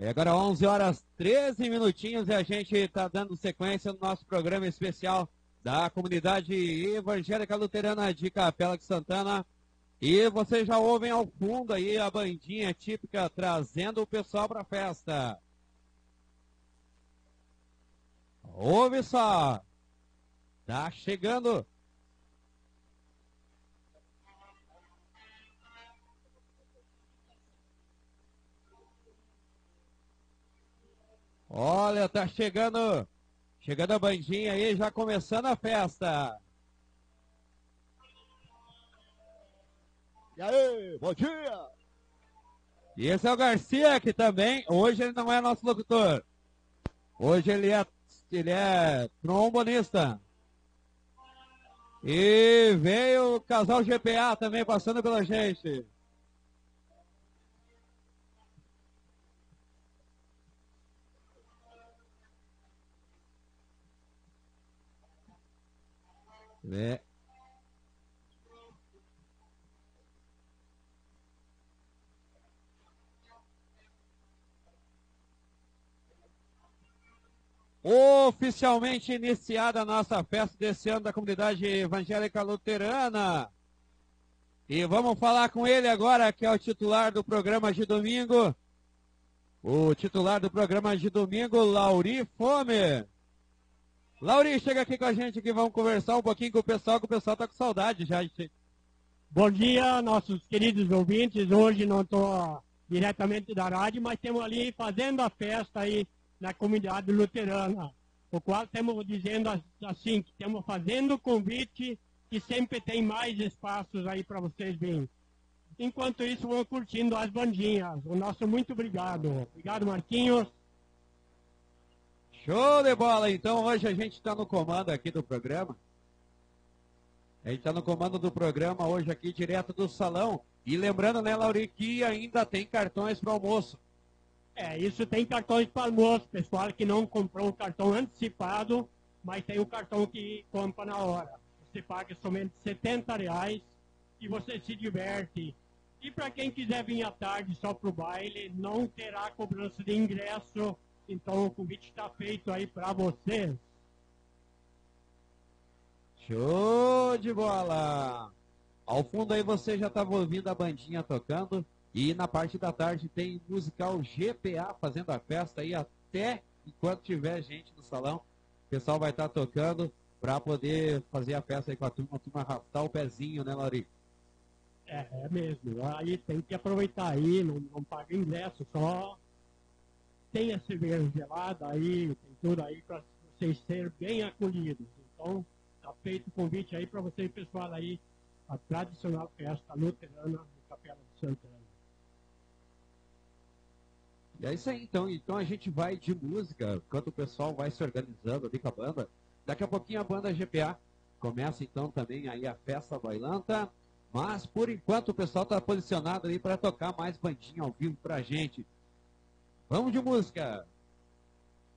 E agora 11 horas 13 minutinhos e a gente está dando sequência no nosso programa especial da comunidade evangélica luterana de Capela de Santana. E vocês já ouvem ao fundo aí a bandinha típica trazendo o pessoal para a festa. Ouve só, tá chegando. Olha, tá chegando a bandinha aí, já começando a festa. E aí, bom dia! E esse é o Garcia, que também, hoje ele não é nosso locutor. Hoje ele é trombonista. E veio o casal GPA também passando pela gente. É. Oficialmente iniciada a nossa festa desse ano da comunidade evangélica luterana. E vamos falar com ele agora, que é o titular do programa de domingo. O titular do programa de domingo, Lauri Fome. Lauri, chega aqui com a gente que vamos conversar um pouquinho com o pessoal, que o pessoal tá com saudade já. Bom dia, nossos queridos ouvintes. Hoje não estou diretamente da rádio, mas estamos ali fazendo a festa aí na comunidade luterana, o qual estamos dizendo assim, que estamos fazendo o convite que sempre tem mais espaços aí para vocês virem. Enquanto isso, vão curtindo as bandinhas. O nosso muito obrigado. Obrigado, Marquinhos. Show de bola! Então hoje a gente está no comando aqui do programa. A gente está no comando do programa hoje aqui direto do salão. E lembrando, né, Lauri, que ainda tem cartões para almoço. Isso tem cartões para almoço, pessoal que não comprou o cartão antecipado, mas tem o cartão que compra na hora. Você paga somente R$70 e você se diverte. E para quem quiser vir à tarde só para o baile, não terá cobrança de ingresso. Então o convite está feito aí para vocês. Show de bola! Ao fundo aí você já estava ouvindo a bandinha tocando. E na parte da tarde tem musical GPA fazendo a festa aí até enquanto tiver gente no salão. O pessoal vai estar tocando para poder fazer a festa aí com a turma arrastar o pezinho, né, Lauri? É mesmo. Aí tem que aproveitar aí, não paga ingresso, só tem a cerveja gelada aí, tem tudo aí para vocês serem bem acolhidos. Então, tá feito o convite aí para vocês, pessoal, aí, a tradicional festa luterana do Capela de Santana. E é isso aí, então. Então a gente vai de música, enquanto o pessoal vai se organizando ali com a banda. Daqui a pouquinho a banda GPA começa então também aí a festa bailanta. Mas por enquanto o pessoal está posicionado ali para tocar mais bandinha ao vivo pra gente. Vamos de música!